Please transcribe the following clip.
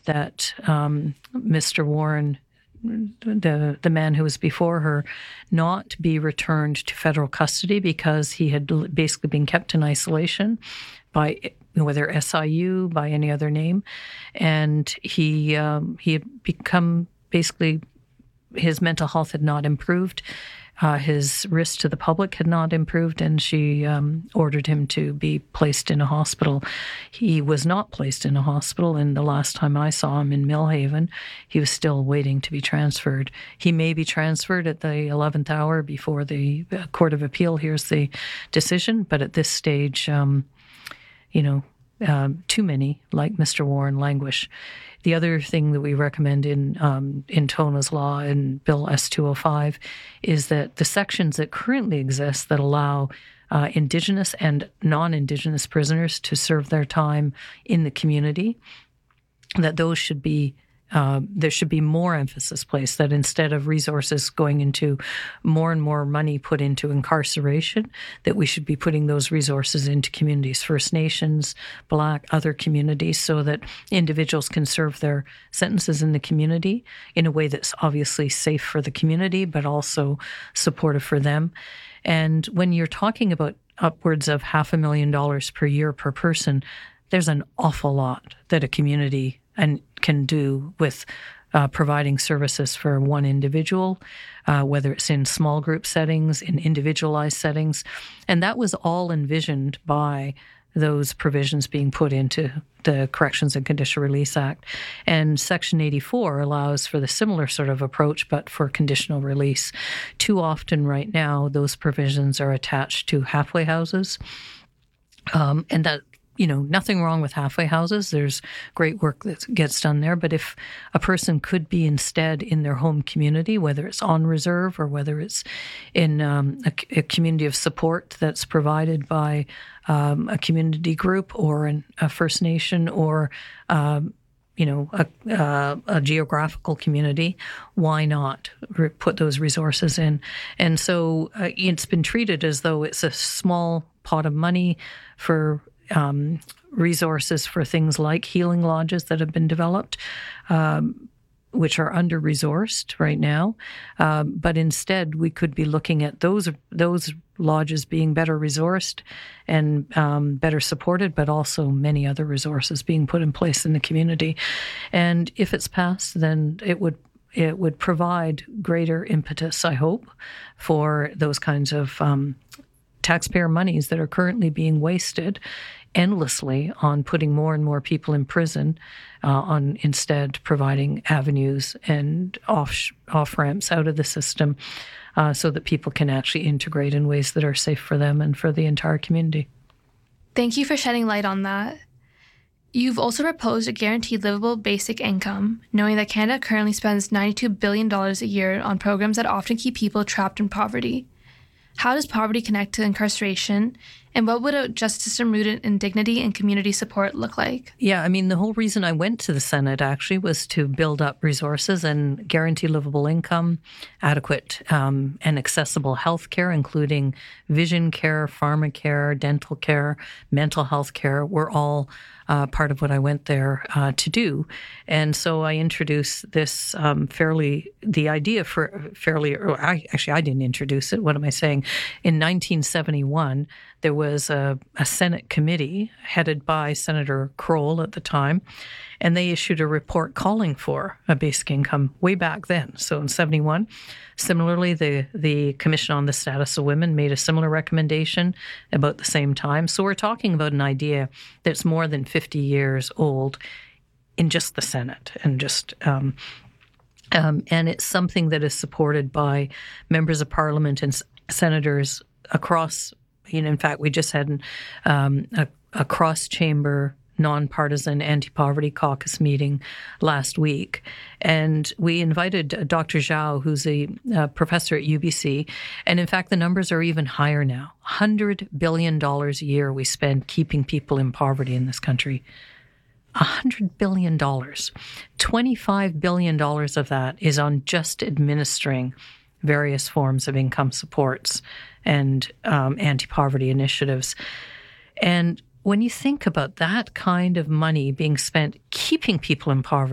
that Mr. Warren, the man who was before her, not be returned to federal custody because he had basically been kept in isolation by whether SIU, by any other name, and he had become basically, his mental health had not improved. His risk to the public had not improved, and she ordered him to be placed in a hospital. He was not placed in a hospital, and the last time I saw him in Millhaven, he was still waiting to be transferred. He may be transferred at the 11th hour before the Court of Appeal hears the decision, but at this stage, too many, like Mr. Warren, languish. The other thing that we recommend in TONA's law, in Bill S-205, is that the sections that currently exist that allow Indigenous and non-Indigenous prisoners to serve their time in the community, that those should be there should be more emphasis placed, that instead of resources going into more and more money put into incarceration, that we should be putting those resources into communities, First Nations, Black, other communities, so that individuals can serve their sentences in the community in a way that's obviously safe for the community, but also supportive for them. And when you're talking about upwards of $500,000 per year per person, there's an awful lot that a community can do with providing services for one individual, whether it's in small group settings, in individualized settings. And that was all envisioned by those provisions being put into the Corrections and Conditional Release Act. And Section 84 allows for the similar sort of approach, but for conditional release. Too often right now, those provisions are attached to halfway houses. And that, nothing wrong with halfway houses. There's great work that gets done there. But if a person could be instead in their home community, whether it's on reserve or whether it's in a community of support that's provided by a community group or a First Nation or a geographical community, why not put those resources in? And so it's been treated as though it's a small pot of money for resources for things like healing lodges that have been developed, which are under-resourced right now. But instead, we could be looking at those lodges being better resourced and better supported, but also many other resources being put in place in the community. And if it's passed, then it would provide greater impetus, I hope, for those kinds of taxpayer monies that are currently being wasted endlessly on putting more and more people in prison, on instead providing avenues and off-ramps out of the system so that people can actually integrate in ways that are safe for them and for the entire community. Thank you for shedding light on that. You've also proposed a guaranteed livable basic income, knowing that Canada currently spends $92 billion a year on programs that often keep people trapped in poverty. How does poverty connect to incarceration, and what would a justice system rooted in dignity and community support look like? Yeah, the whole reason I went to the Senate actually was to build up resources and guarantee livable income, adequate and accessible health care, including vision care, pharma care, dental care, mental health care, were all part of what I went there to do. And so I introduced this I didn't introduce it. What am I saying? In 1971, there was a Senate committee headed by Senator Kroll at the time, and they issued a report calling for a basic income way back then. So in 71, similarly, the Commission on the Status of Women made a similar recommendation about the same time. So we're talking about an idea that's more than 50 years old in just the Senate, and and it's something that is supported by members of Parliament and senators across. In fact, we just had a cross-chamber, nonpartisan anti-poverty caucus meeting last week, and we invited Dr. Zhao, who's a professor at UBC, and in fact, the numbers are even higher now. $100 billion a year we spend keeping people in poverty in this country. $100 billion. $25 billion of that is on just administering various forms of income supports and anti-poverty initiatives. And when you think about that kind of money being spent keeping people in poverty,